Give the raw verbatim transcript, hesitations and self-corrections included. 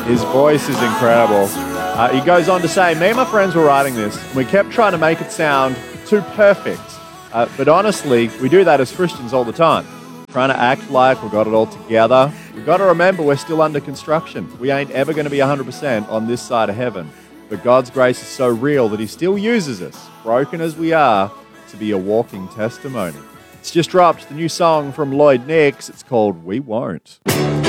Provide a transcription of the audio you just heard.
His voice is incredible. Uh, he goes on to say, me and my friends were writing this, and we kept trying to make it sound too perfect. Uh, but honestly, we do that as Christians all the time. Trying to act like we've got it all together. We've got to remember we're still under construction. We ain't ever going to be one hundred percent on this side of heaven. But God's grace is so real that he still uses us, broken as we are, to be a walking testimony. It's just dropped the new song from Lloyd Nix. It's called We Won't.